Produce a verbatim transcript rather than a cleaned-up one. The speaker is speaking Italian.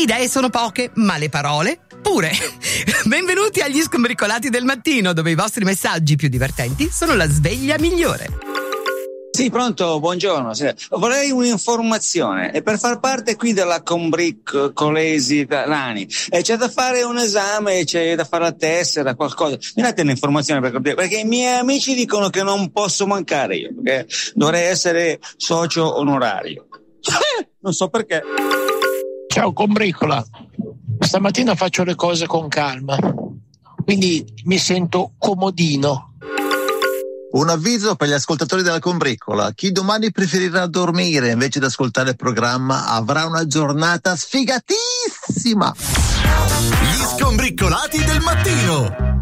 idee sono poche, ma le parole pure. Benvenuti agli Scombricolati del mattino, dove i vostri messaggi più divertenti sono la sveglia migliore. Sì, pronto, buongiorno. Vorrei un'informazione. E per far parte qui della Combricolesi Lani e c'è da fare un esame, c'è da fare la tessera, qualcosa. Mi date un'informazione per capire? Perché i miei amici dicono che non posso mancare io, perché dovrei essere socio onorario. Non so perché. Ciao Combricola, stamattina faccio le cose con calma, quindi mi sento comodino. Un avviso per gli ascoltatori della Combricola: chi domani preferirà dormire invece di ascoltare il programma avrà una giornata sfigatissima. Gli Scombricolati del mattino.